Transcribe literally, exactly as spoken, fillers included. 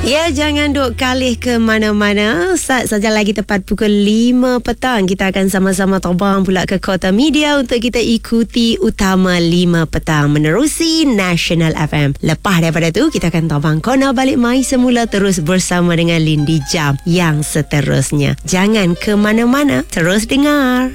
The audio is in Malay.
Ya, jangan duk kalih ke mana-mana. Saat saja lagi tepat pukul lima petang, kita akan sama-sama terbang pula ke Kota Media untuk kita ikuti Utama lima petang menerusi National F M. Lepas daripada tu, kita akan terbang kona balik mai semula terus bersama dengan Lindy Jam yang seterusnya. Jangan ke mana-mana, terus dengar.